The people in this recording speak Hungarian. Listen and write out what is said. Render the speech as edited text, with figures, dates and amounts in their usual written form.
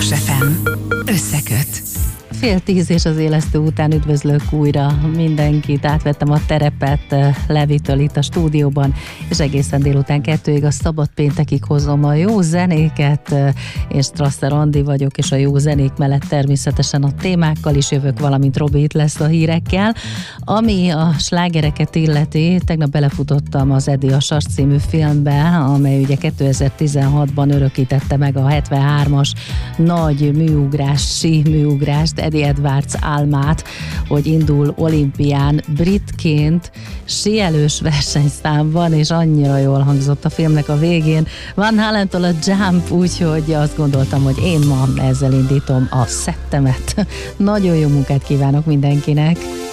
János FM. Összeköt. 9:30 és az élesztő után üdvözlök újra mindenkit. Átvettem a terepet Levitől itt a stúdióban, és egészen délután 2-ig a szabad péntekig hozom a jó zenéket. Én Strasser Andi vagyok, és a jó zenék mellett természetesen a témákkal is jövök, valamint Robi itt lesz a hírekkel. Ami a slágereket illeti, tegnap belefutottam az Eddie a Sas című filmbe, amely ugye 2016-ban örökítette meg a 73-as nagy sí műugrást, Eddie Edwards álmát, hogy indul olimpián britként síelős versenyszámban, és annyira jól hangzott a filmnek a végén. Van Halentől a Jump, úgyhogy azt gondoltam, hogy én ma ezzel indítom a szettemet. Nagyon jó munkát kívánok mindenkinek!